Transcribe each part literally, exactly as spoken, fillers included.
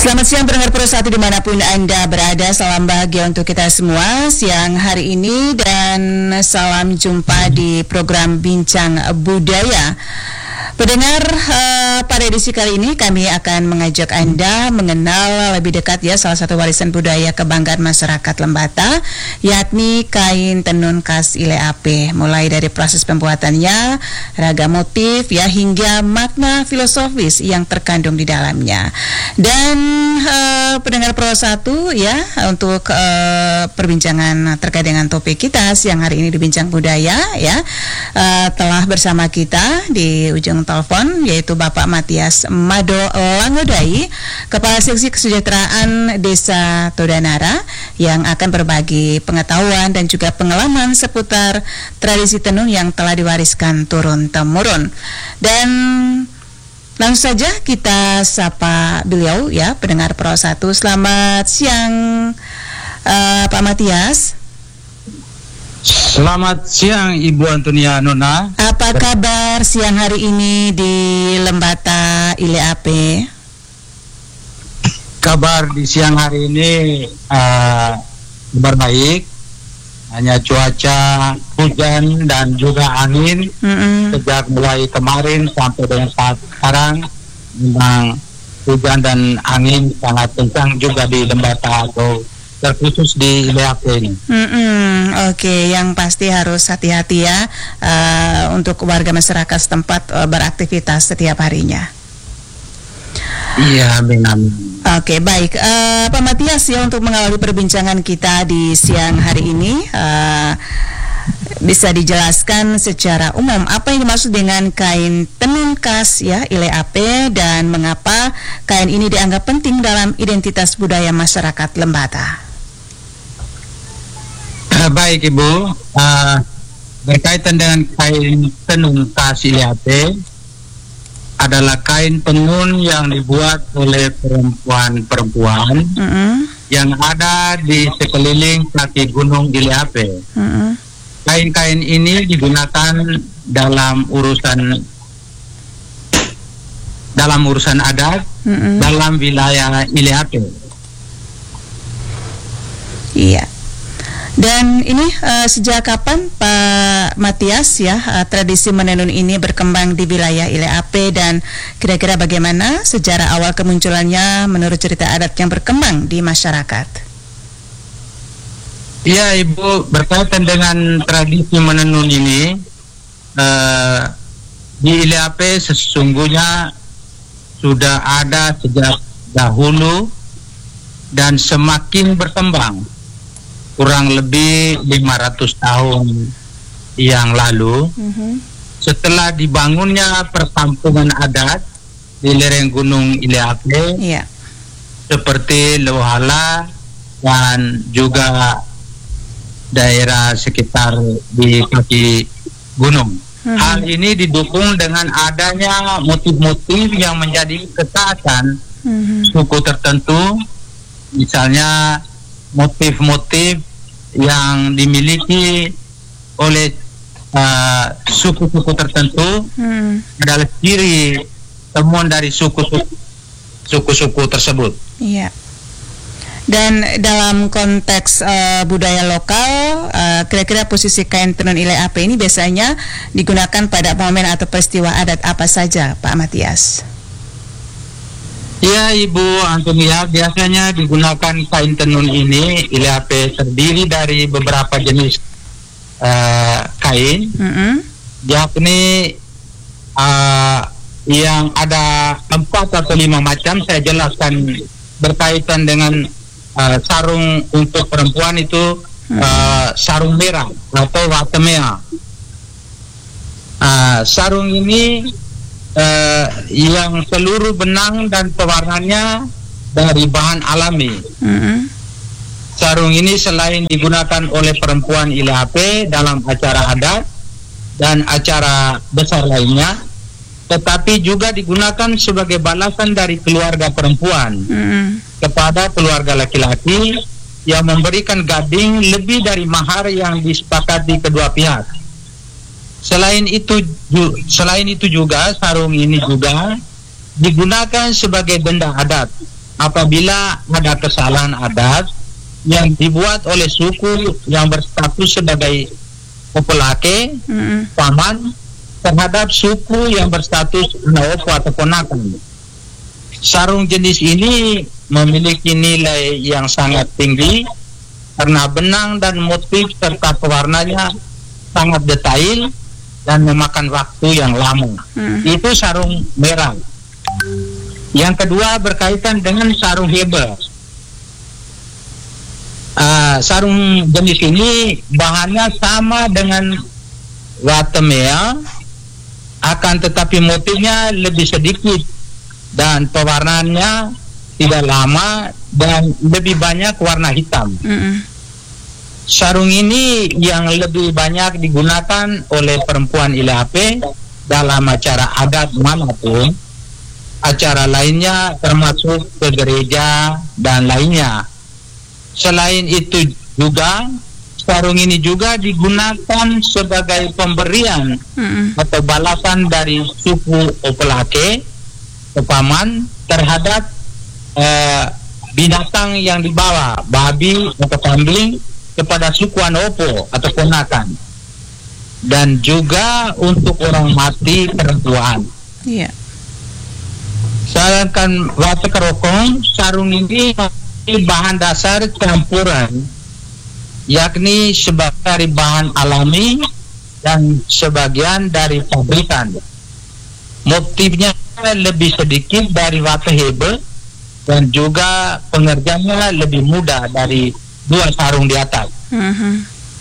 Selamat siang pendengar Pro satu dimanapun Anda berada. Salam bahagia untuk kita semua siang hari ini dan salam jumpa di program Bincang Budaya. Pendengar, uh, pada edisi kali ini kami akan mengajak Anda mengenal lebih dekat ya salah satu warisan budaya kebanggaan masyarakat Lembata, yakni kain tenun khas Ile Ape. Mulai dari proses pembuatannya, ragam motif ya hingga makna filosofis yang terkandung di dalamnya. Dan uh, pendengar Pro satu ya untuk uh, perbincangan terkait dengan topik kita siang hari ini di Bincang Budaya ya uh, telah bersama kita di ujung telepon yaitu Bapak Matias Mado Langodai, Kepala Seksi Kesejahteraan Desa Todanara, yang akan berbagi pengetahuan dan juga pengalaman seputar tradisi tenun yang telah diwariskan turun-temurun. Dan langsung saja kita sapa beliau ya, pendengar Pro satu. Selamat siang uh, Pak Matias. Selamat siang Ibu Antonia Nona. Apa kabar siang hari ini di Lembata Ile Ape? Kabar di siang hari ini uh, berbaik. Hanya cuaca hujan dan juga angin mm-hmm. sejak mulai kemarin sampai dengan saat sekarang memang hujan dan angin sangat kencang juga di Lembata atau terkhusus di Ile Ape ini. Mm-hmm. Oke, okay. Yang pasti harus hati-hati ya uh, untuk warga masyarakat setempat uh, beraktivitas setiap harinya. Iya, benar. Oke, okay, baik. Uh, Pak Matias ya, untuk mengawali perbincangan kita di siang hari ini, uh, bisa dijelaskan secara umum apa yang dimaksud dengan kain tenun khas ya Ile Ape dan mengapa kain ini dianggap penting dalam identitas budaya masyarakat Lembata? Baik Ibu, uh, berkaitan dengan kain tenun khas Ile Ape adalah kain tenun yang dibuat oleh perempuan-perempuan mm-hmm. yang ada di sekeliling kaki gunung Ile Ape. Mm-hmm. Kain-kain ini digunakan dalam urusan dalam urusan adat mm-hmm. dalam wilayah Ile Ape. Iya. Dan ini uh, sejak kapan Pak Matias ya uh, tradisi menenun ini berkembang di wilayah Ile Ape dan kira-kira bagaimana sejarah awal kemunculannya menurut cerita adat yang berkembang di masyarakat? Ya Ibu, berkaitan dengan tradisi menenun ini uh, di Ile Ape sesungguhnya sudah ada sejak dahulu dan semakin berkembang. Kurang lebih lima ratus tahun yang lalu mm-hmm. setelah dibangunnya perkampungan adat di lereng gunung Ile Ape yeah. seperti Lohala dan juga daerah sekitar di kaki gunung. Mm-hmm. Hal ini didukung dengan adanya motif-motif yang menjadi kekhasan mm-hmm. suku tertentu, misalnya motif-motif yang dimiliki oleh uh, suku-suku tertentu hmm. adalah ciri temuan dari suku-suku suku-suku tersebut. Iya. Dan dalam konteks uh, budaya lokal, uh, kira-kira posisi kain tenun Ile Ape ini biasanya digunakan pada momen atau peristiwa adat apa saja, Pak Matias? Ya Ibu Antonia, biasanya digunakan kain tenun ini. Ile Ape terdiri dari beberapa jenis uh, kain, mm-hmm. yakni uh, yang ada empat atau lima macam. Saya jelaskan berkaitan dengan uh, sarung untuk perempuan itu mm-hmm. uh, sarung merah atau watemea. Uh, sarung ini Uh, yang seluruh benang dan pewarnanya dari bahan alami. Mm-hmm. Sarung ini selain digunakan oleh perempuan Ile Ape dalam acara adat dan acara besar lainnya, tetapi juga digunakan sebagai balasan dari keluarga perempuan mm-hmm. kepada keluarga laki-laki yang memberikan gading lebih dari mahar yang disepakati kedua pihak. Selain itu, ju- selain itu juga sarung ini juga digunakan sebagai benda adat apabila ada kesalahan adat yang dibuat oleh suku yang berstatus sebagai populake, mm-hmm. paman, terhadap suku yang berstatus naopo atau ponakan. Sarung jenis ini memiliki nilai yang sangat tinggi karena benang dan motif serta pewarnanya sangat detail dan memakan waktu yang lama. Hmm. Itu sarung merah. Yang kedua berkaitan dengan sarung hebel. Uh, sarung jenis ini bahannya sama dengan watemea, akan tetapi motifnya lebih sedikit dan pewarnaannya tidak lama dan lebih banyak warna hitam. Mm-hmm. Sarung ini yang lebih banyak digunakan oleh perempuan Ilape dalam acara adat manapun, acara lainnya termasuk ke gereja dan lainnya. Selain itu juga sarung ini juga digunakan sebagai pemberian mm-hmm. atau balasan dari suku Opelake paman terhadap uh, binatang yang dibawa, babi atau kambing, kepada suku Anopo atau ponakan, dan juga untuk orang mati perempuan. Iya. Yeah. Sedangkan wate kerokong, sarung ini bahan dasar campuran, yakni sebagian dari bahan alami dan sebagian dari pabrikan. Motifnya lebih sedikit dari wate hebel dan juga pengerjaannya lebih mudah dari dua sarung di atas. Mm-hmm.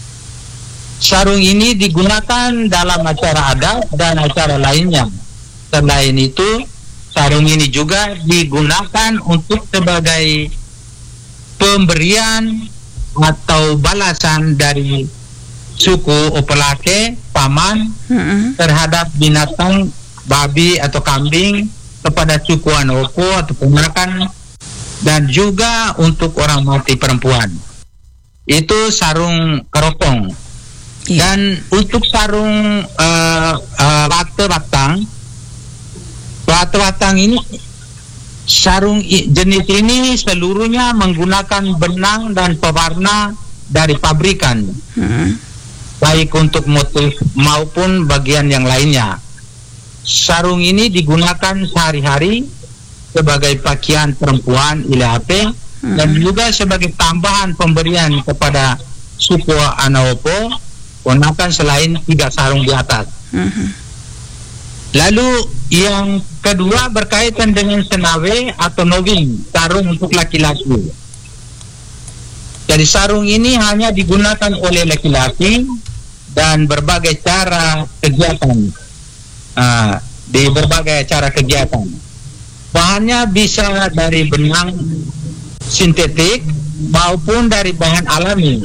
Sarung ini digunakan dalam acara adat dan acara lainnya. Selain itu, sarung ini juga digunakan untuk sebagai pemberian atau balasan dari suku Opelake paman mm-hmm. terhadap binatang babi atau kambing kepada suku Anopo atau ponakan, dan juga untuk orang mati perempuan. Itu sarung keropong. Yeah. Dan untuk sarung uh, uh, wate watang, wate watang ini, sarung jenis ini seluruhnya menggunakan benang dan pewarna dari pabrikan, hmm. baik untuk motif maupun bagian yang lainnya. Sarung ini digunakan sehari-hari sebagai pakaian perempuan Ilape hmm. dan juga sebagai tambahan pemberian kepada suku Anopo ponakan selain tiga sarung di atas. Hmm. Lalu yang kedua berkaitan dengan senawe atau noving, sarung untuk laki-laki. Jadi sarung ini hanya digunakan oleh laki-laki dan berbagai cara kegiatan. Uh, di berbagai acara kegiatan. Bahannya bisa dari benang sintetik maupun dari bahan alami.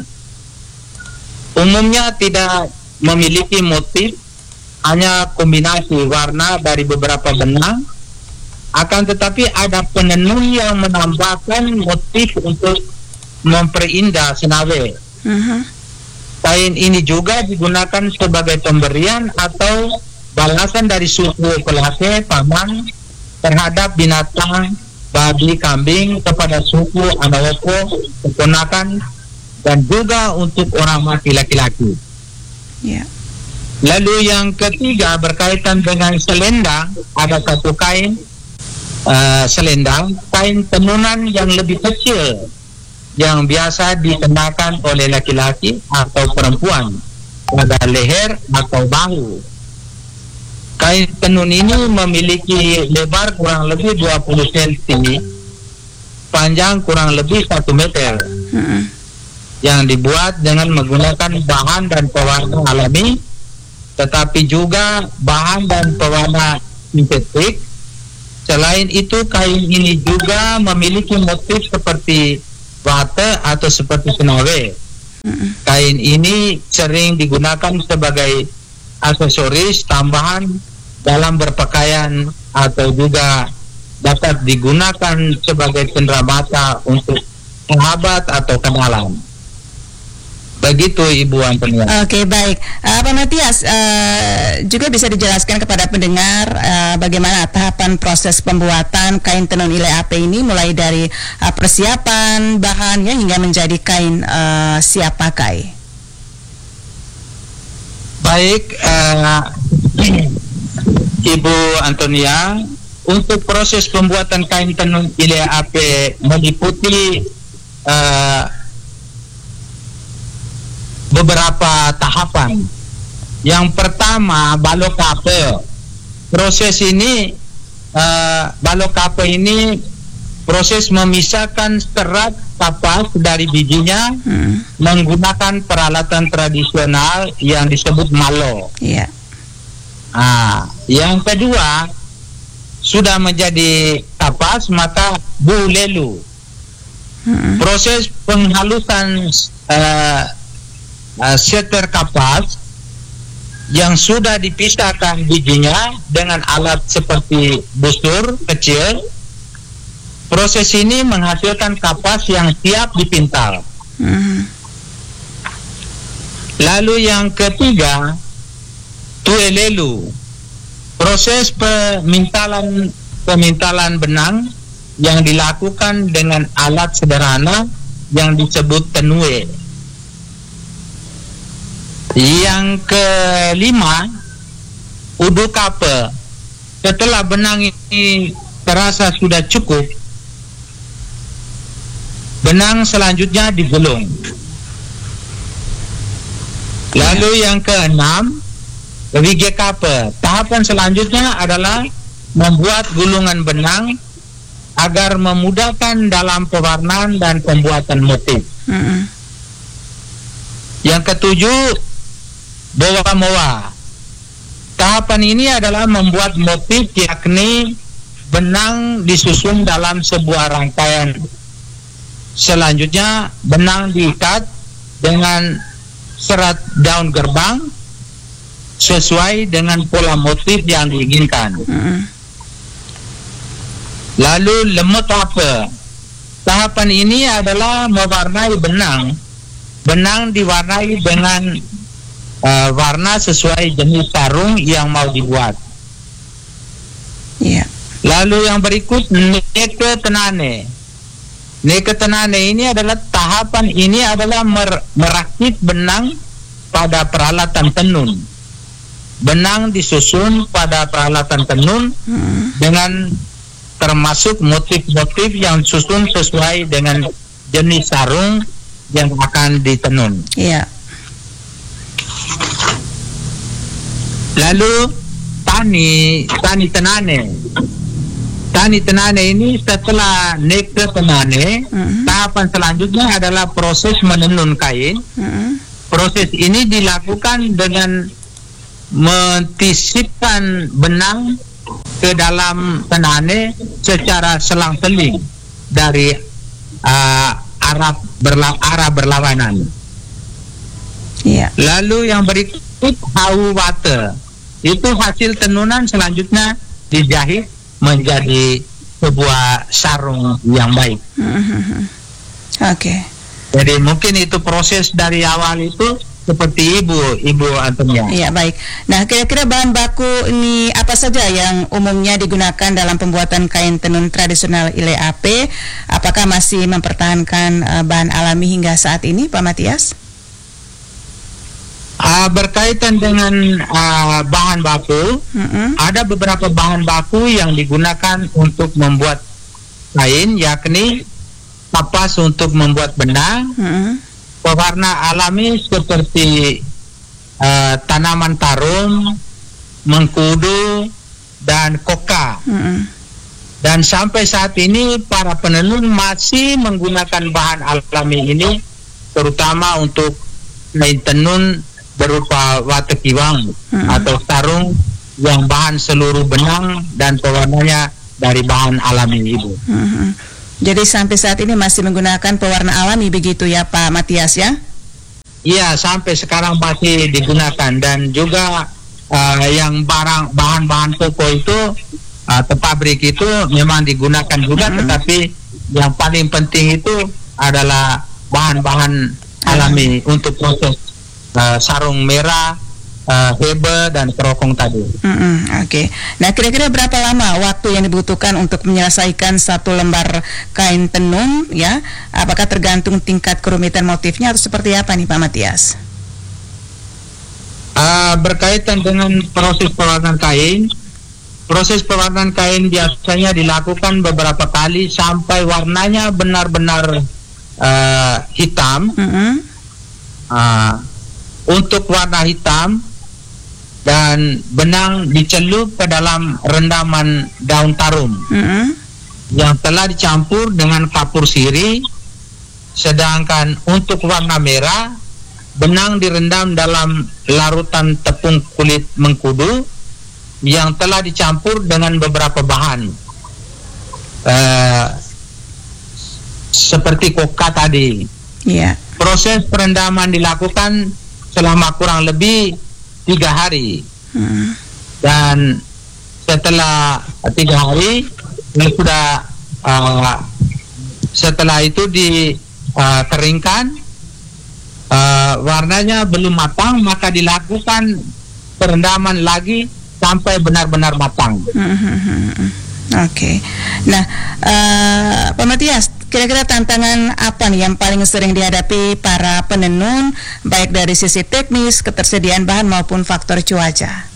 Umumnya tidak memiliki motif, hanya kombinasi warna dari beberapa benang. Akan tetapi ada penenun yang menambahkan motif untuk memperindah senawe. Uh-huh. Kain ini juga digunakan sebagai pemberian atau balasan dari suku Opelake paman terhadap binatang babi kambing kepada suku Anopo keponakan, dan juga untuk orang mati laki-laki. Yeah. Lalu yang ketiga berkaitan dengan selendang, ada satu kain uh, selendang, kain tenunan yang lebih kecil yang biasa dikenakan oleh laki-laki atau perempuan pada leher atau bahu. Kain tenun ini memiliki lebar kurang lebih dua puluh sentimeter, panjang kurang lebih satu meter, hmm. yang dibuat dengan menggunakan bahan dan pewarna alami, tetapi juga bahan dan pewarna sintetik. Selain itu, kain ini juga memiliki motif seperti wate atau seperti senawe. Hmm. Kain ini sering digunakan sebagai aksesoris tambahan dalam berpakaian atau juga dapat digunakan sebagai cendera mata untuk sahabat atau kenalan. Begitu Ibu Antonia. Oke, baik. Uh, Pak Matias, uh, juga bisa dijelaskan kepada pendengar uh, bagaimana tahapan proses pembuatan kain tenun Ile Ape ini, mulai dari uh, persiapan bahannya hingga menjadi kain uh, siap pakai. Baik, uh, Ibu Antonia, untuk proses pembuatan kain tenun Ile Ape meliputi uh, beberapa tahapan. Yang pertama, balok kape. Proses ini uh, balok kape ini proses memisahkan serat kapas dari bijinya hmm. menggunakan peralatan tradisional yang disebut malo. Yeah. Nah, yang kedua, sudah menjadi kapas maka bulelu. Hmm. Proses penghalusan uh, Uh, seter kapas yang sudah dipisahkan bijinya dengan alat seperti busur kecil. Proses ini menghasilkan kapas yang siap dipintal. Mm-hmm. Lalu yang ketiga, tuelelu. Proses pemintalan pemintalan benang yang dilakukan dengan alat sederhana yang disebut tenue. Yang kelima, udu kape. Setelah benang ini terasa sudah cukup, benang selanjutnya digulung. Lalu yang keenam, wige kape. Tahapan selanjutnya adalah membuat gulungan benang agar memudahkan dalam pewarnaan dan pembuatan motif. Mm-hmm. Yang ketujuh, bawa moa. Tahapan ini adalah membuat motif, yakni benang disusun dalam sebuah rangkaian. Selanjutnya benang diikat dengan serat daun gerbang sesuai dengan pola motif yang diinginkan. Mm-hmm. Lalu lemot apa? Tahapan ini adalah mewarnai benang. Benang diwarnai dengan Uh, warna sesuai jenis sarung yang mau dibuat. Yeah. Lalu yang berikut, neke tenane. Neke tenane ini adalah tahapan ini adalah mer- merakit benang pada peralatan tenun. Benang disusun pada peralatan tenun hmm. dengan termasuk motif-motif yang susun sesuai dengan jenis sarung yang akan ditenun. Iya. Yeah. Lalu tani tani tenane. Tani tenane ini setelah neke tenane, uh-huh. tahapan selanjutnya adalah proses menenun kain. Uh-huh. Proses ini dilakukan dengan mentisipkan benang ke dalam tenane secara selang-seling dari uh, arah berla- arah berlawanan. Yeah. Lalu yang berikut hau water. Itu hasil tenunan selanjutnya dijahit menjadi sebuah sarung yang baik. Mm-hmm. Oke. Okay. Jadi mungkin itu proses dari awal itu seperti Ibu Ibu Antonia. Iya, baik. Nah, kira-kira bahan baku ini apa saja yang umumnya digunakan dalam pembuatan kain tenun tradisional Ile Ape? Apakah masih mempertahankan uh, bahan alami hingga saat ini, Pak Matias? Uh, berkaitan dengan uh, bahan baku, mm-hmm. ada beberapa bahan baku yang digunakan untuk membuat kain, yakni kapas untuk membuat benang, mm-hmm. pewarna alami seperti uh, tanaman tarum, mengkudu, dan koka. Mm-hmm. Dan sampai saat ini para penenun masih menggunakan bahan alami ini, terutama untuk kain tenun berupa watekiwang hmm. atau sarung yang bahan seluruh benang dan pewarnanya dari bahan alami Ibu. Hmm. Jadi sampai saat ini masih menggunakan pewarna alami begitu ya Pak Matias ya? Iya, sampai sekarang masih digunakan, dan juga uh, yang barang bahan-bahan pokok itu atau uh, pabrik itu memang digunakan juga, hmm. tetapi yang paling penting itu adalah bahan-bahan alami untuk proses uh, sarung merah, uh, hebe dan kerokong tadi. Mm-mm, Oke, okay. Nah kira-kira berapa lama waktu yang dibutuhkan untuk menyelesaikan satu lembar kain tenun ya? Apakah tergantung tingkat kerumitan motifnya atau seperti apa nih Pak Matias? Uh, berkaitan dengan proses pewarnaan kain, proses pewarnaan kain biasanya dilakukan beberapa kali sampai warnanya benar-benar uh, hitam. Mm-hmm. uh, untuk warna hitam dan benang dicelup ke dalam rendaman daun tarum mm-hmm. yang telah dicampur dengan kapur sirih. Sedangkan untuk warna merah, benang direndam dalam larutan tepung kulit mengkudu yang telah dicampur dengan beberapa bahan uh, seperti koka tadi. Yeah. Proses perendaman dilakukan selama kurang lebih tiga hari. Hmm. Dan setelah tiga hari sudah uh, setelah itu dikeringkan. Uh, warnanya belum matang, maka dilakukan perendaman lagi sampai benar-benar matang. Mm-hmm. Oke, okay. Nah uh, Pak Matias, kira-kira tantangan apa nih yang paling sering dihadapi para penenun, baik dari sisi teknis, ketersediaan bahan maupun faktor cuaca?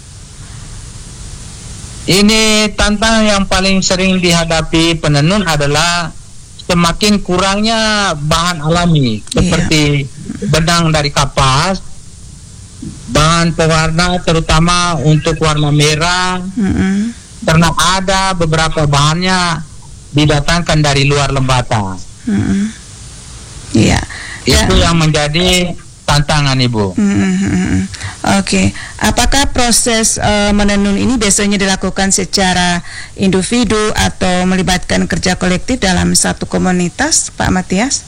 Ini tantangan yang paling sering dihadapi penenun adalah semakin kurangnya bahan alami seperti yeah. benang dari kapas, bahan pewarna terutama untuk warna merah, mm-hmm. karena ada beberapa bahannya didatangkan dari luar Lembata. Mm-hmm. Yeah. Itu yeah. yang menjadi tantangan Ibu. Mm-hmm. Oke, okay. Apakah proses uh, menenun ini biasanya dilakukan secara individu atau melibatkan kerja kolektif dalam satu komunitas, Pak Matias?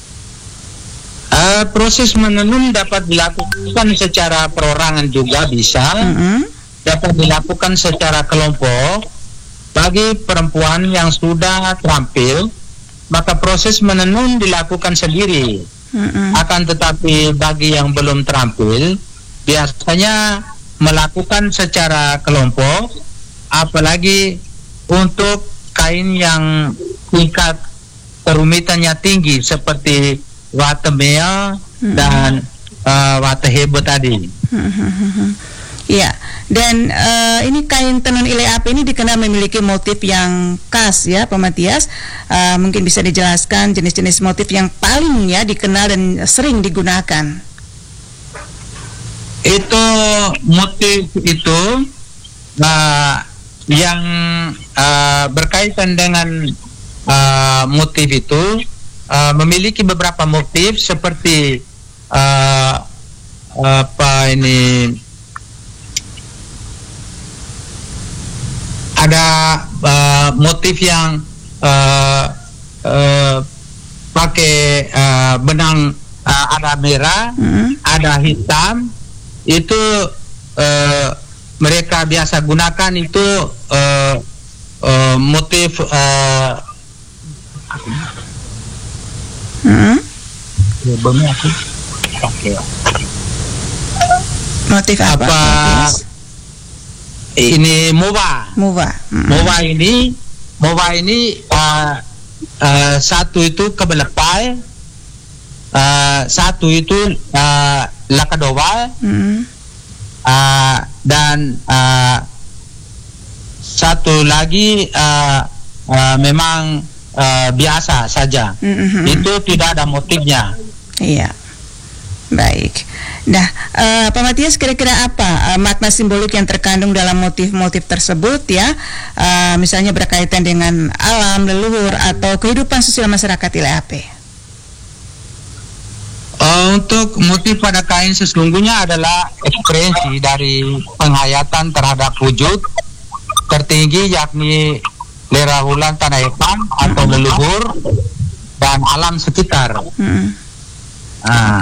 Uh, proses menenun dapat dilakukan secara perorangan juga bisa, mm-hmm. dapat dilakukan secara kelompok. Bagi perempuan yang sudah terampil, maka proses menenun dilakukan sendiri. Mm-hmm. Akan tetapi bagi yang belum terampil, biasanya melakukan secara kelompok, apalagi untuk kain yang tingkat kerumitannya tinggi seperti watemea mm-hmm. dan uh, watehebe tadi. Mm-hmm. Ya, dan uh, ini kain tenun ile api ini dikenal memiliki motif yang khas ya, Pak Matias. Uh, mungkin bisa dijelaskan jenis-jenis motif yang paling ya dikenal dan sering digunakan. Itu motif itu uh, yang uh, berkaitan dengan uh, motif itu uh, memiliki beberapa motif seperti uh, apa ini ada uh, motif yang uh, uh, pakai uh, benang uh, ada merah, mm-hmm. ada hitam. Itu uh, mereka biasa gunakan itu uh, uh, motif uh, mm-hmm. motif apa? apa ini moba. Moba. Mm-hmm. Moba ini, moba ini uh, uh, satu itu kebelepai, uh, satu itu uh, lakadowal, mm-hmm. uh, dan uh, satu lagi uh, uh, memang uh, biasa saja. Mm-hmm. Itu tidak ada motifnya. Iya. Baik. Nah, uh, Pak Matias, kira-kira apa uh, makna simbolik yang terkandung dalam motif-motif tersebut ya? Uh, misalnya berkaitan dengan alam, leluhur, atau kehidupan sosial masyarakat ile ape? Uh, untuk motif pada kain sesungguhnya adalah ekspresi dari penghayatan terhadap wujud tertinggi, yakni lerahulan tanah epan atau leluhur dan alam sekitar. Hmm. Uh,